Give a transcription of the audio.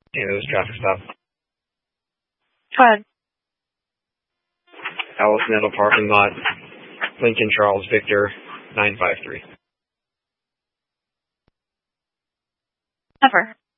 St. Louis traffic stop. Go ahead. Alice Nettle parking lot. Lincoln Charles Victor 953. Never.